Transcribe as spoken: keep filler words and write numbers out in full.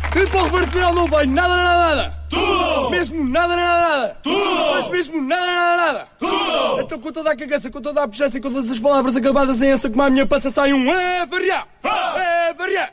E para o Roberto Leal não vem nada, nada, nada. Tudo! Mesmo nada, nada, nada. Tudo! Mas mesmo nada, nada, nada. Tudo! Então com toda a cagaça, com toda a puxança e com todas as palavras acabadas em essa, como a minha passa sai um é variar. É variar.